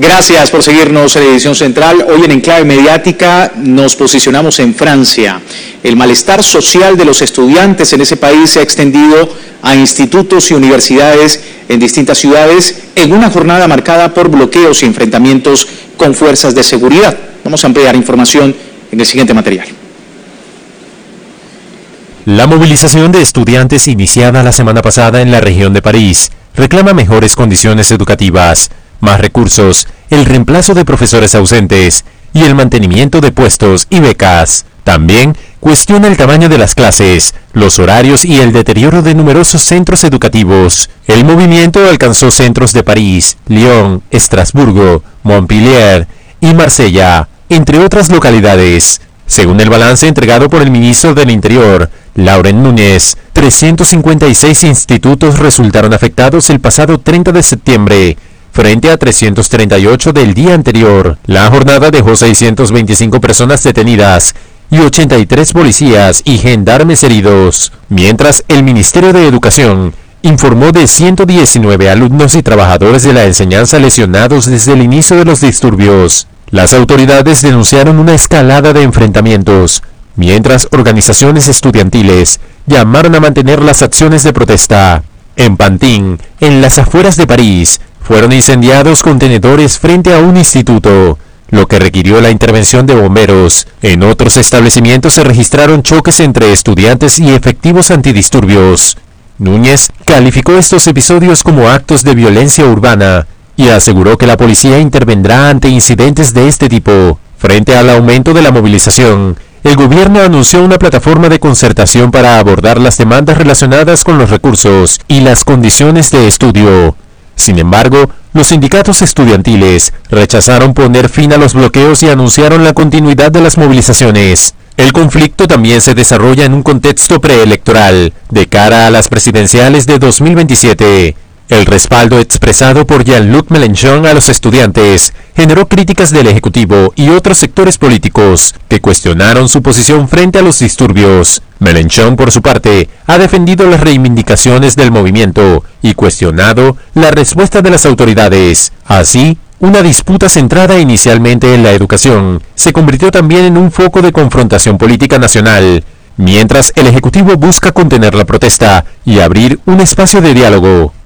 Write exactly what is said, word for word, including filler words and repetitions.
Gracias por seguirnos en la edición central. Hoy en Enclave Mediática nos posicionamos en Francia. El malestar social de los estudiantes en ese país se ha extendido a institutos y universidades en distintas ciudades en una jornada marcada por bloqueos y enfrentamientos con fuerzas de seguridad. Vamos a ampliar información en el siguiente material. La movilización de estudiantes iniciada la semana pasada en la región de París reclama mejores condiciones educativas, más recursos, el reemplazo de profesores ausentes y el mantenimiento de puestos y becas. También cuestiona el tamaño de las clases, los horarios y el deterioro de numerosos centros educativos. El movimiento alcanzó centros de París, Lyon, Estrasburgo, Montpellier y Marsella, entre otras localidades. Según el balance entregado por el ministro del Interior, Laurent Nunez, trescientos cincuenta y seis institutos resultaron afectados el pasado treinta de septiembre, frente a trescientos treinta y ocho del día anterior. La jornada dejó seiscientas veinticinco personas detenidas y ochenta y tres policías y gendarmes heridos, mientras el Ministerio de Educación informó de ciento diecinueve alumnos y trabajadores de la enseñanza lesionados desde el inicio de los disturbios. Las autoridades denunciaron una escalada de enfrentamientos, mientras organizaciones estudiantiles llamaron a mantener las acciones de protesta. En Pantin, en las afueras de París, fueron incendiados contenedores frente a un instituto, lo que requirió la intervención de bomberos. En otros establecimientos se registraron choques entre estudiantes y efectivos antidisturbios. Núñez calificó estos episodios como actos de violencia urbana y aseguró que la policía intervendrá ante incidentes de este tipo. Frente al aumento de la movilización, el gobierno anunció una plataforma de concertación para abordar las demandas relacionadas con los recursos y las condiciones de estudio. Sin embargo, los sindicatos estudiantiles rechazaron poner fin a los bloqueos y anunciaron la continuidad de las movilizaciones. El conflicto también se desarrolla en un contexto preelectoral, de cara a las presidenciales de dos mil veintisiete. El respaldo expresado por Jean-Luc Mélenchon a los estudiantes generó críticas del Ejecutivo y otros sectores políticos que cuestionaron su posición frente a los disturbios. Mélenchon, por su parte, ha defendido las reivindicaciones del movimiento y cuestionado la respuesta de las autoridades. Así, una disputa centrada inicialmente en la educación se convirtió también en un foco de confrontación política nacional, mientras el Ejecutivo busca contener la protesta y abrir un espacio de diálogo.